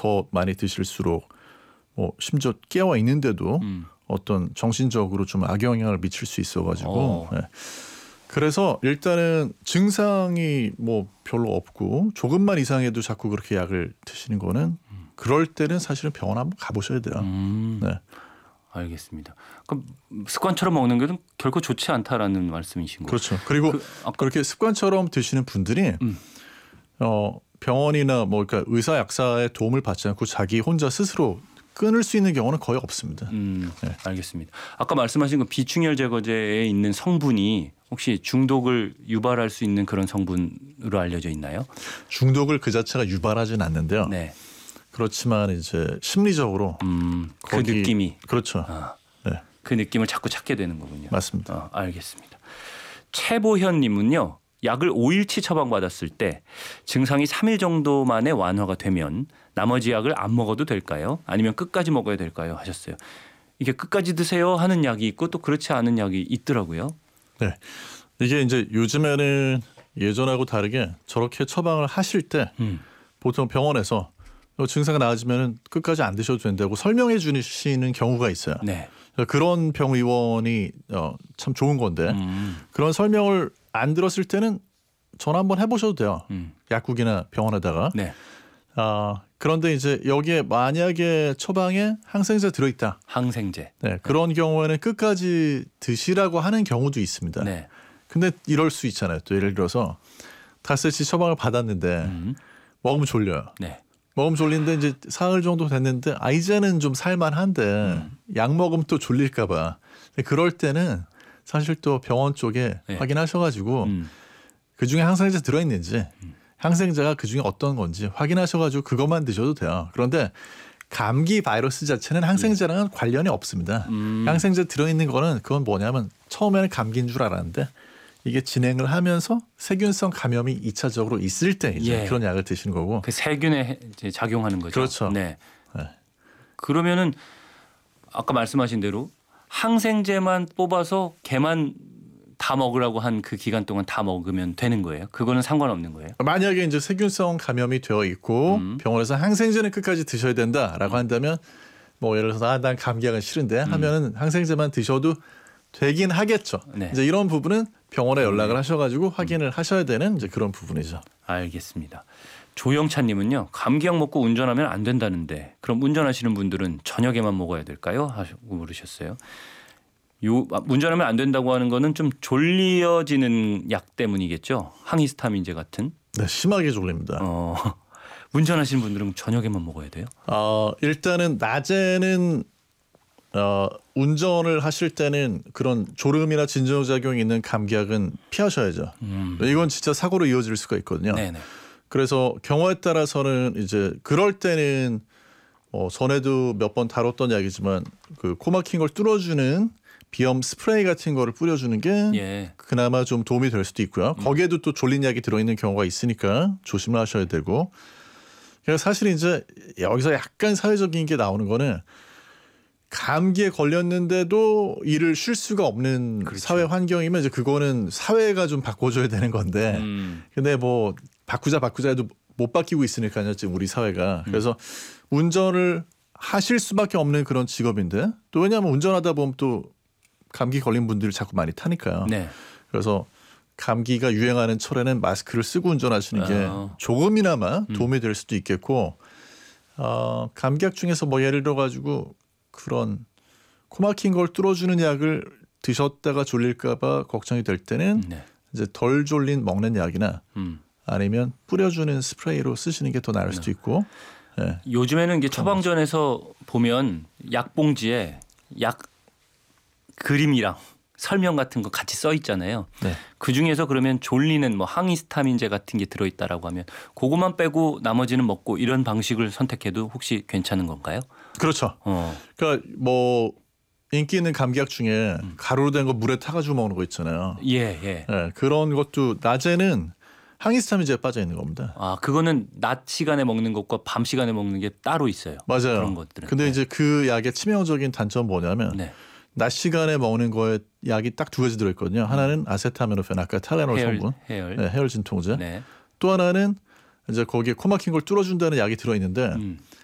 더 많이 드실수록 뭐 심지어 깨어 있는데도 어떤 정신적으로 좀 악영향을 미칠 수 있어가지고 네. 그래서 일단은 증상이 뭐 별로 없고 조금만 이상해도 자꾸 그렇게 약을 드시는 거는 그럴 때는 사실은 병원 한번 가보셔야 돼요. 네. 알겠습니다. 그럼 습관처럼 먹는 게 결코 좋지 않다라는 말씀이신 거죠? 그렇죠. 그리고 그렇게 습관처럼 드시는 분들이 병원이나 뭐 그러니까 의사 약사의 도움을 받지 않고 자기 혼자 스스로 끊을 수 있는 경우는 거의 없습니다. 네. 알겠습니다. 아까 말씀하신 그 비충혈 제거제에 있는 성분이 혹시 중독을 유발할 수 있는 그런 성분으로 알려져 있나요? 중독을 그 자체가 유발하진 않는데요. 네. 그렇지만 이제 심리적으로 그 느낌이 그렇죠. 네. 그 느낌을 자꾸 찾게 되는 거군요. 맞습니다. 알겠습니다. 최보현님은요. 약을 5일치 처방받았을 때 증상이 3일 정도 만에 완화가 되면 나머지 약을 안 먹어도 될까요? 아니면 끝까지 먹어야 될까요? 하셨어요. 이게 끝까지 드세요 하는 약이 있고 또 그렇지 않은 약이 있더라고요. 네, 이게 이제 요즘에는 예전하고 다르게 저렇게 처방을 하실 때 보통 병원에서 증상이 나아지면 끝까지 안 드셔도 된다고 설명해 주시는 경우가 있어요. 네. 그런 병의원이 참 좋은 건데 그런 설명을 안 들었을 때는 전화 한번 해보셔도 돼요. 약국이나 병원에다가. 네. 그런데 이제 여기에 만약에 처방에 항생제 들어있다. 항생제. 네, 그런 경우에는 끝까지 드시라고 하는 경우도 있습니다. 네. 근데 이럴 수 있잖아요. 또 예를 들어서 닷새치 처방을 받았는데 먹으면 졸려요. 네. 먹으면 졸린데 이제 사흘 정도 됐는데 이제는 좀 살만한데 약 먹으면 또 졸릴까 봐. 그럴 때는 사실 또 병원 쪽에 네. 확인하셔가지고 그중에 항생제 들어있는지 항생제가 그중에 어떤 건지 확인하셔가지고 그것만 드셔도 돼요. 그런데 감기 바이러스 자체는 항생제랑은 관련이 없습니다. 항생제 들어있는 거는 그건 뭐냐면 처음에는 감기인 줄 알았는데 이게 진행을 하면서 세균성 감염이 2차적으로 있을 때 이제 그런 약을 드시는 거고. 그 세균에 이제 작용하는 거죠. 그렇죠. 네. 네. 그러면은 아까 말씀하신 대로 항생제만 뽑아서 걔만 다 먹으라고 한 그 기간 동안 다 먹으면 되는 거예요? 그거는 상관없는 거예요? 만약에 이제 세균성 감염이 되어 있고 병원에서 항생제는 끝까지 드셔야 된다라고 한다면 뭐 예를 들어서 난 감기약은 싫은데 하면은 항생제만 드셔도 되긴 하겠죠. 네. 이제 이런 부분은 병원에 연락을 하셔가지고 확인을 하셔야 되는 이제 그런 부분이죠. 알겠습니다. 조영찬님은요. 감기약 먹고 운전하면 안 된다는데 그럼 운전하시는 분들은 저녁에만 먹어야 될까요? 하고 물으셨어요. 운전하면 안 된다고 하는 거는 좀 졸려지는 약 때문이겠죠. 항히스타민제 같은. 네, 심하게 졸립니다. 운전하시는 분들은 저녁에만 먹어야 돼요? 일단은 낮에는 운전을 하실 때는 그런 졸음이나 진정작용이 있는 감기약은 피하셔야죠. 이건 진짜 사고로 이어질 수가 있거든요. 네네. 그래서 경우에 따라서는 이제 그럴 때는 전에도 몇 번 다뤘던 약이지만 그 코 막힌 걸 뚫어주는 비염 스프레이 같은 거를 뿌려주는 게 그나마 좀 도움이 될 수도 있고요. 거기에도 또 졸린 약이 들어있는 경우가 있으니까 조심을 하셔야 되고. 그러니까 사실 이제 여기서 약간 사회적인 게 나오는 거는 감기에 걸렸는데도 일을 쉴 수가 없는 그렇죠. 사회 환경이면 이제 그거는 사회가 좀 바꿔줘야 되는 건데 근데 뭐 바꾸자 해도 못 바뀌고 있으니까요. 지금 우리 사회가. 그래서 운전을 하실 수밖에 없는 그런 직업인데 또 왜냐하면 운전하다 보면 또 감기 걸린 분들이 자꾸 많이 타니까요. 네. 그래서 감기가 유행하는 철에는 마스크를 쓰고 운전하시는 게 조금이나마 도움이 될 수도 있겠고 감기약 중에서 뭐 예를 들어 가지고 그런 코 막힌 걸 뚫어주는 약을 드셨다가 졸릴까 봐 걱정이 될 때는 이제 덜 졸린 먹는 약이나 아니면 뿌려주는 스프레이로 쓰시는 게 더 나을 수도 있고. 네. 요즘에는 이게 처방전에서 보면 약봉지에 약 그림이랑 설명 같은 거 같이 써 있잖아요. 네. 그 중에서 그러면 졸리는 뭐 항히스타민제 같은 게 들어있다라고 하면 그거만 빼고 나머지는 먹고 이런 방식을 선택해도 혹시 괜찮은 건가요? 그렇죠. 그러니까 뭐 인기 있는 감기약 중에 가루로 된 거 물에 타가지고 먹는 거 있잖아요. 예. 네, 그런 것도 낮에는 항히스타민제에 빠져 있는 겁니다. 그거는 낮 시간에 먹는 것과 밤 시간에 먹는 게 따로 있어요. 맞아요. 그런 것들은. 근데 이제 그 약의 치명적인 단점은 뭐냐면 낮 시간에 먹는 거에 약이 딱 두 가지 들어있거든요. 하나는 아세타미노펜, 아까 탈레놀 성분, 해열 진통제. 또 하나는 이제 거기에 코 막힌 걸 뚫어준다는 약이 들어있는데